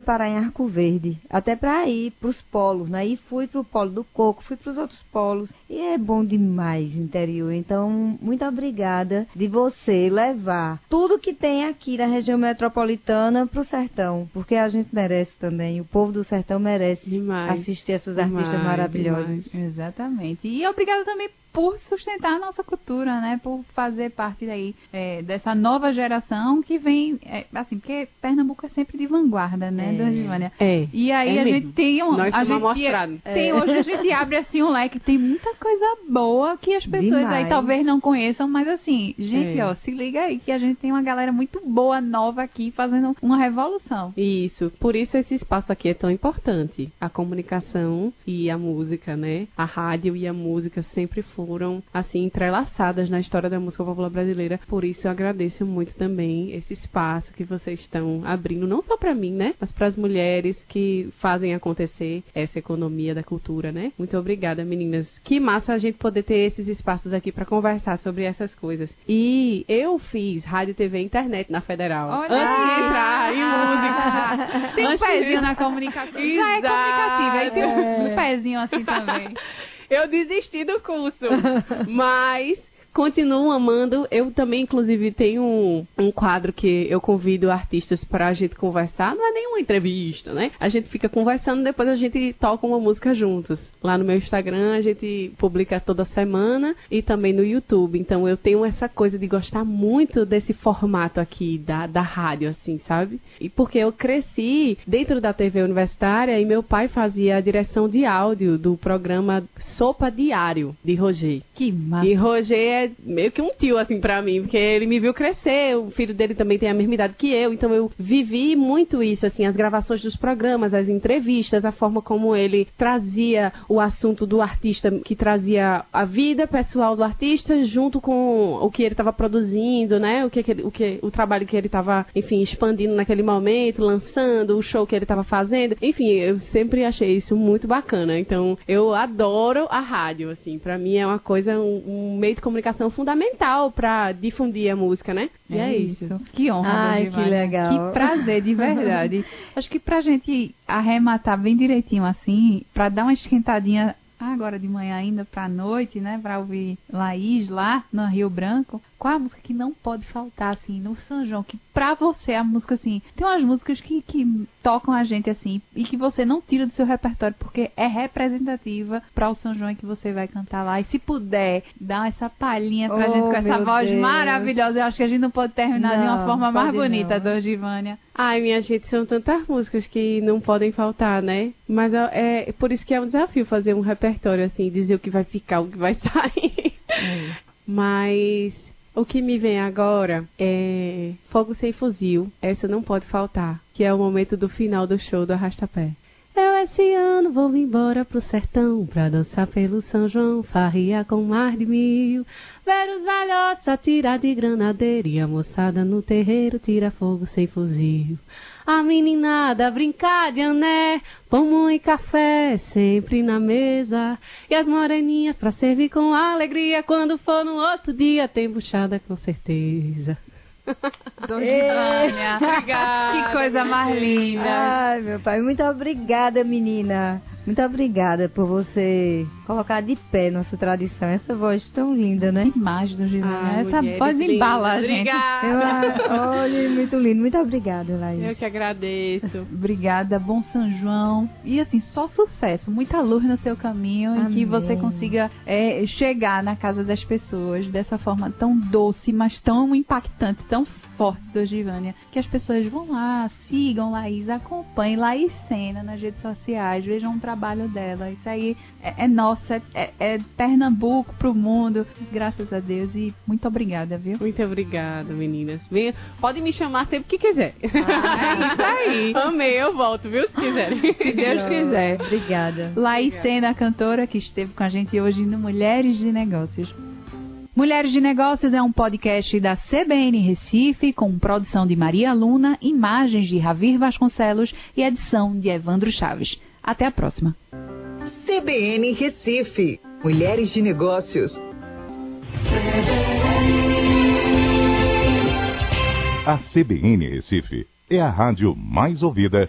parar em Arco Verde, até para ir para os polos, né? E fui para o polo do coco, fui para os outros polos. E é bom demais o interior. Então, muito obrigada de você levar tudo que tem aqui na região metropolitana para o sertão, porque a gente merece também. O povo do sertão merece assistir essas artistas maravilhosas. Exatamente. E obrigada também por sustentar a nossa cultura, né? Por fazer parte aí dessa nova geração que vem, assim, porque Pernambuco é sempre de vanguarda, né, Dona Givânia? E aí a gente tem Nós estamos mostrando. Hoje a gente abre assim um leque, tem muita coisa boa que as pessoas aí talvez não conheçam, mas assim, gente, ó, se liga aí que a gente tem uma galera muito boa, nova aqui, fazendo uma revolução. Isso, por isso esse espaço aqui é tão importante. A comunicação e a música, né? A rádio e a música sempre foram, assim, entrelaçadas na história da música popular brasileira. Por isso eu agradeço muito também esse espaço que vocês estão abrindo, não só para mim, né? Mas para as mulheres que fazem acontecer essa economia da cultura, né? Muito obrigada, meninas. Que massa a gente poder ter esses espaços aqui para conversar sobre essas coisas. E eu fiz rádio, TV e internet na Federal. Olha, antes de entrar em música. Tem um pezinho na comunicação. Já é comunicativa, aí tem um pezinho assim também. Eu desisti do curso, mas continuo amando. Eu também, inclusive, tenho um quadro que eu convido artistas para a gente conversar. Não é nenhuma entrevista, né? A gente fica conversando, depois a gente toca uma música juntos. Lá no meu Instagram, a gente publica toda semana e também no YouTube. Então, eu tenho essa coisa de gostar muito desse formato aqui da rádio, assim, sabe? E porque eu cresci dentro da TV universitária e meu pai fazia a direção de áudio do programa Sopa Diário, de Roger. Que massa! E Roger é meio que um tio, assim, pra mim, porque ele me viu crescer, o filho dele também tem a mesma idade que eu, então eu vivi muito isso, assim, as gravações dos programas, as entrevistas, a forma como ele trazia o assunto do artista, que trazia a vida pessoal do artista junto com o que ele estava produzindo, né, o trabalho que ele estava, enfim, expandindo naquele momento, lançando, o show que ele estava fazendo, enfim, eu sempre achei isso muito bacana, então eu adoro a rádio, assim, pra mim é uma coisa, um meio de comunicação fundamental para difundir a música, né? E é isso. Que honra, Ai, que legal. Que prazer, de verdade. Acho que pra gente arrematar bem direitinho assim, pra dar uma esquentadinha agora de manhã ainda pra noite, né? Pra ouvir Laís lá no Rio Branco. Qual a música que não pode faltar, assim, no São João? Que pra você a música, assim, tem umas músicas que tocam a gente, assim, e que você não tira do seu repertório, porque é representativa pra o São João que você vai cantar lá. E se puder, dar essa palhinha pra gente com essa voz maravilhosa, eu acho que a gente não pode terminar de uma forma mais bonita, Dona Givânia. Ai, minha gente, são tantas músicas que não podem faltar, né? Mas é por isso que é um desafio fazer um repertório, assim, dizer o que vai ficar, o que vai sair. Mas o que me vem agora é Fogo Sem Fuzil. Essa não pode faltar, que é o momento do final do show do Arrasta-Pé. Eu esse ano vou embora pro sertão pra dançar pelo São João, farriar com mais de 1000. Ver os velhotes atirar de granadeira e a moçada no terreiro tira fogo sem fuzil. A meninada brincar de ané, pão e café sempre na mesa. E as moreninhas pra servir com alegria, quando for no outro dia tem buchada com certeza. Dona Givânia, obrigada. Que coisa mais linda. Ai, meu pai, muito obrigada, menina. Muito obrigada por você colocar de pé nossa tradição. Essa voz tão linda, né? Que imagem, Dona Givânia. Essa voz embala a gente. Olha, muito lindo. Muito obrigada, Laís. Eu que agradeço. Obrigada, bom São João. E assim, só sucesso. Muita luz no seu caminho. Amém. E que você consiga chegar na casa das pessoas dessa forma tão doce, mas tão impactante, tão forte, Dona Givânia, que as pessoas vão lá, sigam Laís, acompanhem Laís Sena nas redes sociais, vejam o trabalho dela. Isso aí é nossa, é Pernambuco pro mundo, graças a Deus, e muito obrigada, viu? Muito obrigada, meninas. Venha, pode me chamar sempre que quiser. É isso aí. Amei, eu volto, viu, se quiserem. Se Deus quiser. Obrigada. Laís Sena, a cantora que esteve com a gente hoje no Mulheres de Negócios. Mulheres de Negócios é um podcast da CBN Recife, com produção de Maria Luna, imagens de Ravir Vasconcelos e edição de Evandro Chaves. Até a próxima. CBN Recife, Mulheres de Negócios. A CBN Recife é a rádio mais ouvida